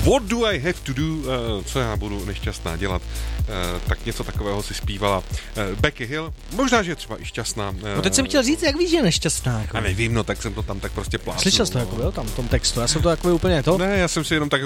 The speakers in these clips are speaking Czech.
What do I have to do, co já budu nešťastná dělat, tak něco takového si zpívala Becky Hill, možná, že je třeba i šťastná. No teď jsem chtěl říct, jak víš, že je nešťastná. Jako. A nevím, no tak jsem to tam tak prostě plásnul. Slyšel jsi to jako bylo tam v tom textu, já jsem to jako úplně to. Ne, já jsem si jenom tak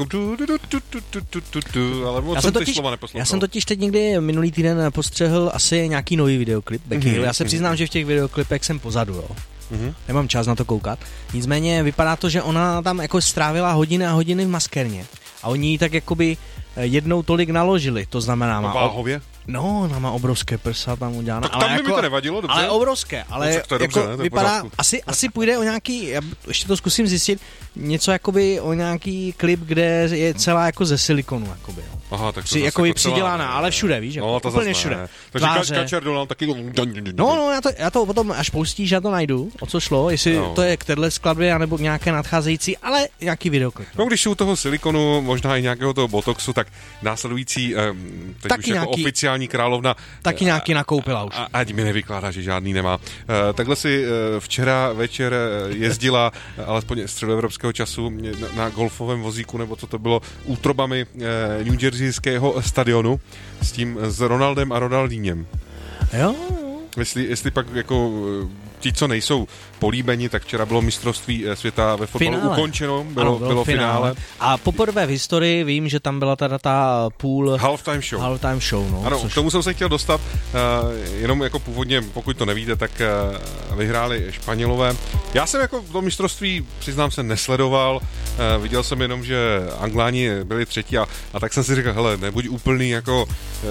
ale moc jsem ty slova neposlouchal. Já jsem totiž teď někdy minulý týden postřehl asi nějaký nový videoklip Becky Hill. Já se přiznám, že v těch videoklipech jsem pozadu, jo. Nemám čas na to koukat. Nicméně vypadá to, že ona tam jako strávila hodiny a hodiny v maskérně. A oni jí tak jakoby jednou tolik naložili, to znamená... Váhově? No, ona má obrovské prsa tam udělané. Tak tam mi to nevadilo, dobře. Ale obrovské, ale no, to je jako dobře, ne? vypadá, asi půjde o nějaký, já ještě to zkusím zjistit, něco jakoby o nějaký klip, kde je celá jako ze silikonu, jakoby. Jo. Aha, tak to jakoby přidělaná, ale všude, víš, no, to úplně všude. Takže Kačer Donald taky... No, já to potom, až pustíš, já to najdu, o co šlo, jestli to je k téhle skladbě, anebo k nějaké nadcházející, ale nějaký videoklip. No, když u toho silikonu, možná i nějakého toho botoxu, tak následující, teď taky už jako nějaký, oficiální královna... Taky nějaký nakoupila už. Ať mi nevykládá, že žádný nemá. Takhle si včera večer jezdila, alespoň středoevropského času, na golfovém vozíku, nebo co to bylo, útrobami New Jerseyského stadionu s Ronaldem a Ronaldíněm. Jo. Jestli pak jako ti, co nejsou políbeni, tak včera bylo mistrovství světa ve fotbalu ukončeno, bylo finále. A poprvé v historii vím, že tam byla teda ta půl... Halftime show, no. Ano, k tomu jsem se chtěl dostat, jenom jako původně, pokud to nevíte, tak vyhráli Španělové. Já jsem jako to mistrovství, přiznám se, nesledoval, viděl jsem jenom, že Angláni byli třetí a tak jsem si řekl, hele, nebuď úplný jako...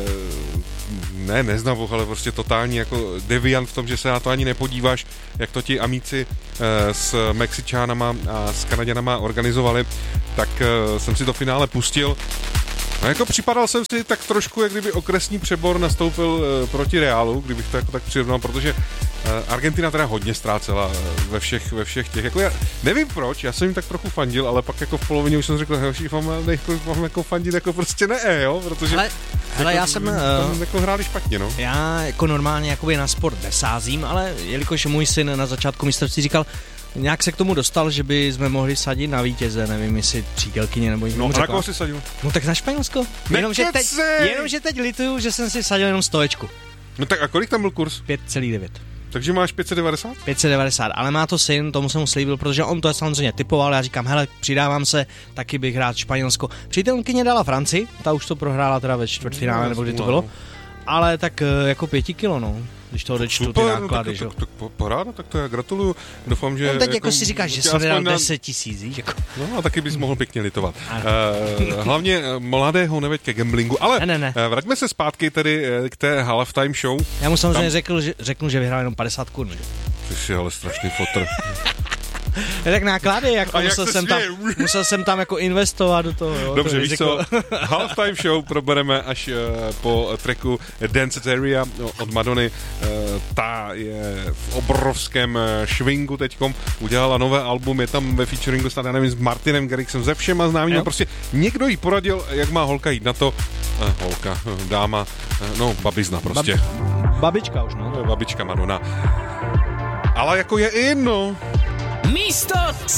neznavoch, ale prostě totální jako deviant v tom, že se na to ani nepodíváš, jak to ti amíci s Mexičánama a s Kanaďanama organizovali, tak jsem si to finále pustil. No jako připadal jsem si tak trošku, jak kdyby okresní přebor nastoupil proti Reálu, kdybych to jako tak přirovnal, protože Argentina teda hodně ztrácela ve všech těch, jako já nevím proč, já jsem jim tak trochu fandil, ale pak jako v polovině už jsem řekl, mám jako fandit jako prostě jo, protože hele, já jsem jako hráli špatně, no. Já jako normálně jakoby na sport nesázím, ale jelikož můj syn na začátku mistrovství říkal, nějak se k tomu dostal, že by jsme mohli sadit na vítěze, nevím, jestli přítelkyně nebo někdo. No, a na koho jsi sadil? No tak na Španělsko. Jenomže teď lituju, že jsem si sadil jenom 100. No tak a kolik tam byl kurz? 5,9. Takže máš 590? 590, ale má to syn, tomu jsem mu slíbil, protože on to samozřejmě typoval, já říkám, hele, přidávám se, taky bych rád Španělsko. Přítelkyně dala Francii, ta už to prohrála teda ve čtvrtfinále, nebo kdy to bylo, ale tak jako 5 kilo, no. Když to odečtu ty náklady, že jo. Tak paráda, tak to já gratuluju. Doufám, že... No teď jako si říkáš, že jsem dal 10 000, jako. No a taky bys mohl pěkně litovat. Hlavně mladého neveď ke gamblingu, ale ne. Vraťme se zpátky tedy k té halftime show. Já mu samozřejmě řeknu, že vyhrál jenom 50 Kč. Ty jsi ale strašný fotr. Tak náklady, jako musel jsem tam jako investovat do toho. Jo, dobře, víš co, halftime show probereme až po tracku Dance Area od Madony. Ta je v obrovském švingu teďkom, udělala nové album, je tam ve featuringu snad, já nevím, s Martinem Garrixem, se všema známými, prostě někdo jí poradil, jak má holka jít na to. Holka, dáma, no babizna prostě. Babička už, no. Babička Madonna. Ale jako je in, no. Místo